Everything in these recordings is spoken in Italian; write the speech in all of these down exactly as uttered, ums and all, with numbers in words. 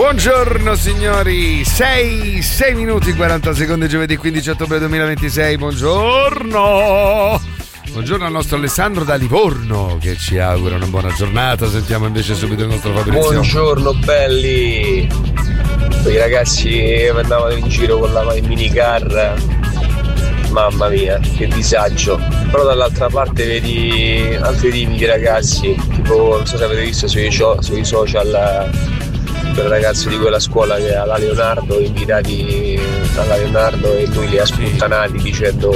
Buongiorno signori, sei, sei minuti quaranta secondi, giovedì quindici ottobre duemilaventisei, buongiorno. Buongiorno al nostro Alessandro da Livorno che ci augura una buona giornata. Sentiamo invece subito il nostro Fabrizio. Buongiorno belli. I ragazzi andavano in giro con la minicar, mamma mia che disagio. Però dall'altra parte vedi altri tipi di ragazzi, tipo non so se avete visto sui, sui social quel ragazzo di quella scuola che ha la Leonardo, invitati alla Leonardo, e lui li ha sputtanati dicendo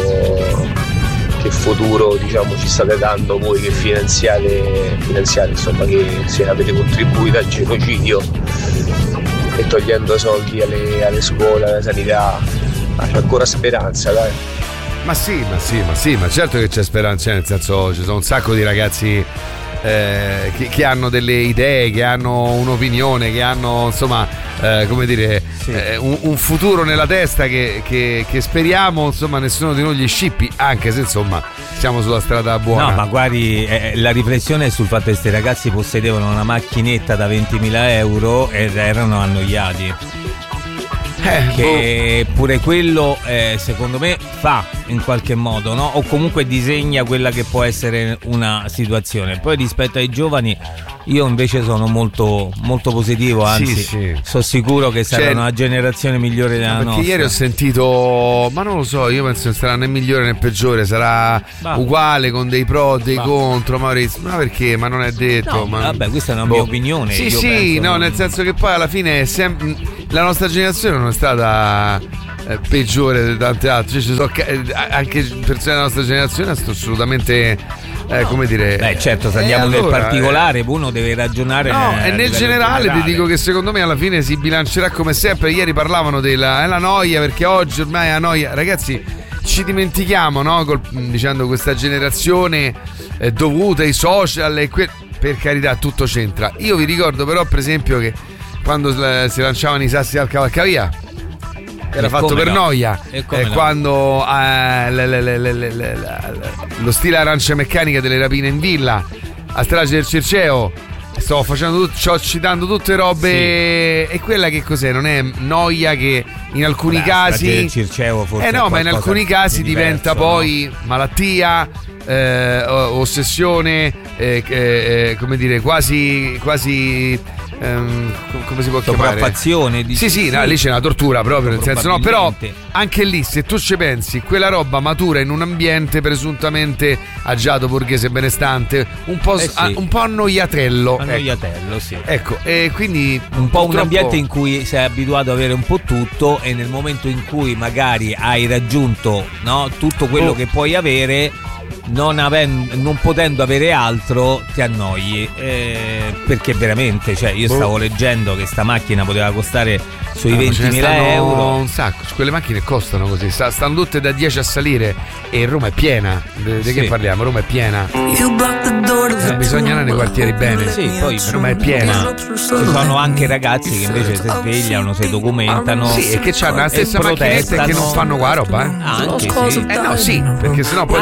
che futuro, diciamo, ci state dando voi che finanziate, finanziate insomma, che se avete contribuito al genocidio e togliendo soldi alle, alle scuole, alla sanità. Ma c'è ancora speranza, dai. Ma sì, ma sì, ma sì, ma certo che c'è speranza, nel senso ci sono un sacco di ragazzi eh, che, che hanno delle idee, che hanno un'opinione, che hanno insomma eh, come dire sì. eh, un, un futuro nella testa che, che, che speriamo insomma nessuno di noi gli scippi, anche se insomma siamo sulla strada buona. No, ma guardi, eh, la riflessione è sul fatto che questi ragazzi possedevano una macchinetta da ventimila euro ed erano annoiati. Eh, che boh. Pure quello eh, secondo me fa in qualche modo, no? O comunque disegna quella che può essere una situazione. Poi rispetto ai giovani io invece sono molto molto positivo, anzi sì, sì. sono sicuro che sarà cioè, una generazione migliore della perché nostra. Perché ieri ho sentito, ma non lo so, io penso che sarà né migliore né peggiore, sarà bah. uguale con dei pro, dei bah. contro, Maurizio. Ma perché? Ma non è detto. No, ma... Vabbè, questa è una boh. mia opinione. Sì, io sì, penso no, non... nel senso che poi alla fine è sem- la nostra generazione non è stata eh, peggiore di tante altre. Cioè, ci sono eh, anche persone della nostra generazione assolutamente eh, come dire. Beh, certo, se andiamo allora, nel particolare, uno deve ragionare. No, e nel generale, generale ti dico che secondo me alla fine si bilancerà come sempre. Ieri parlavano della è la noia, perché oggi ormai è la noia. Ragazzi, ci dimentichiamo, no? Col, dicendo questa generazione eh, dovuta ai social e que- per carità tutto c'entra. Io vi ricordo però per esempio che quando si lanciavano i sassi al cavalcavia era e fatto per no? noia e eh, no? Quando eh, le, le, le, le, le, le, lo stile arancia meccanica delle rapine in villa, a strage del Circeo, sto facendo tutto, sto citando tutte robe sì. E quella che cos'è? Non è noia che in alcuni Beh, casi del Circeo forse eh no ma in alcuni casi di diventa diverso, poi no? malattia, eh, ossessione, eh, eh, come dire quasi quasi Um, come si può chiamare? Sopraffazione di... Sì, sì, no, lì c'è una tortura proprio, nel senso no, però anche lì se tu ci pensi, quella roba matura in un ambiente presuntamente agiato, borghese, benestante, un po', eh sì. a, un po' annoiatello. Annoiatello, ecco. Sì. Ecco, e quindi un po' un ambiente in cui sei abituato ad avere un po' tutto e nel momento in cui magari hai raggiunto, no, tutto quello oh. che puoi avere, Non, avendo, non potendo avere altro ti annoi, eh, perché veramente, cioè io stavo leggendo che sta macchina poteva costare sui ah, ventimila euro, un sacco, quelle macchine costano così, stanno tutte da dieci a salire e Roma è piena, di sì. che parliamo? Roma è piena, eh, bisogna andare nei quartieri bene, sì, poi Roma è piena, ci sono anche ragazzi che invece si svegliano, si documentano, sì, e che hanno la stessa macchinetta e che non fanno qua roba, eh? Anche sì, eh no sì, perché sennò poi